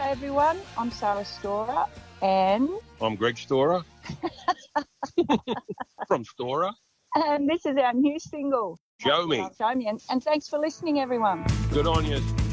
everyone. I'm Sarah Storer and I'm Greg Storer from Storer. this is our new single. Show Me. Show Me. And thanks for listening, everyone. Good on you.